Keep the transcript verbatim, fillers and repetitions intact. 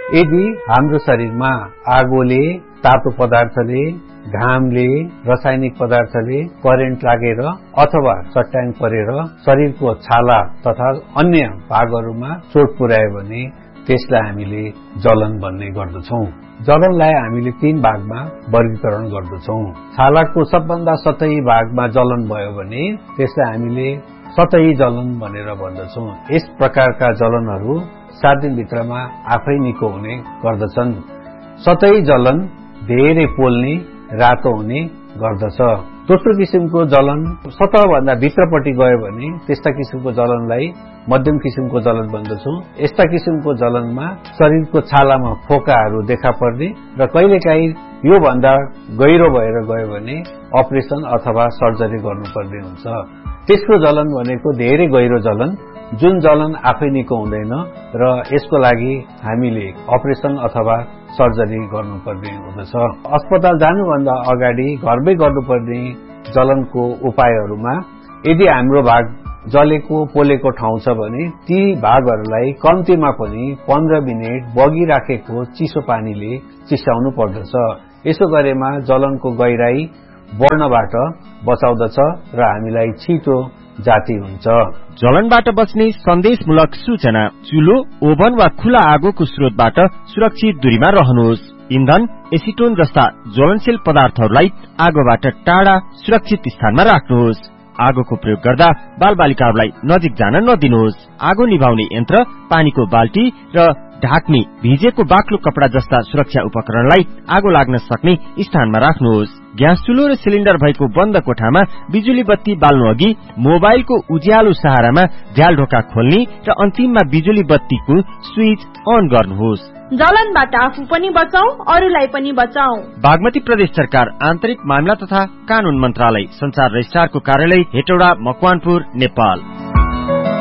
यदि हाम्रो शरीरमा आगोले, तातो पदार्थले, घामले, रासायनिक पदार्थले करेन्ट लागेर अथवा चट्याङ परेर शरीरको छाला तथा अन्य भागहरूमा चोट पुर्यायो भने त्यसलाई हामीले जलन भन्ने गर्दछौं। जलनलाई हामीले तीन भागमा वर्गीकरण गर्दछौं। छालाको सबभन्दा सतही भागमा जलन भयो भने त्यसलाई हामीले सतही जलन भनेर भन्दछौं। यस प्रकारका जलनहरू सात दिनभित्रमा आफै निको हुने गर्दछन्। सतही जलन धेरै पोल्ने, रातो हुने गर्दछ। दोस्रो किसिमको जलन सतहभन्दा भित्रपट्टि गयो भने त्यस्ता किसिमको जलनलाई मध्यम किसिमको जलन भन्दछौं। यस्ता किसिमको जलनमा शरीरको छालामा फोकाहरू देखा पर्ने र कहिलेकाहीँ यो भन्दा गहिरो भएर गयो भने अपरेसन अथवा सर्जरी गर्नुपर्ने हुन्छ। तेस्रो जलन भनेको धेरै गहिरो जलन, जुन जलन आफै निको हुँदैन र यसको लागि हामीले अपरेसन अथवा सर्जरी गर्नुपर्ने हुँदछ। अस्पताल जानुभन्दा अगाडि घरमै गर्नुपर्ने जलनको उपायहरूमा यदि हाम्रो भाग जलेको पोलेको ठाउँ छ भने ती भागहरूलाई कम्तीमा पनि पन्ध्र मिनट बगिराखेको चिसो पानीले चिसाउनु पर्दछ। यसो गरेमा जलनको गहिराई बढ्नबाट बचाउँदछ र हामीलाई छिटो जाति हुन्छ। जलनबाट बच्ने सन्देशमूलक सूचना। चुलो, ओभन वा खुला आगोको स्रोतबाट सुरक्षित दूरीमा रहनुहोस्। इन्धन, एसिटोन जस्ता ज्वलनशील पदार्थहरूलाई आगोबाट टाढा सुरक्षित स्थानमा राख्नुहोस्। आगोको प्रयोग गर्दा बालबालिकाहरूलाई नजिक जान नदिनुहोस्। आगो निभाउने यन्त्र, पानीको बाल्टी र ढाक्ने भिजेको बाक्लो कपडा जस्ता सुरक्षा उपकरणलाई आगो लाग्न सक्ने स्थानमा राख्नुहोस्। ग्यास चुलो र सिलिन्डर भएको बन्द कोठामा बिजुली बत्ती बाल्नु अघि मोबाइलको उज्यालो सहारामा झ्याल ढोका खोल्ने र अन्तिममा बिजुली बत्तीको स्विच अन गर्नुहोस्। जलनबाट आफू पनि बचाऊ, अरूलाई पनि बचाऊ। बागमती प्रदेश सरकार आन्तरिक मामला तथा कानून मन्त्रालय, संचार रजिस्ट्रारको कार्यालय, हेटौडा, मकवानपुर, नेपाल।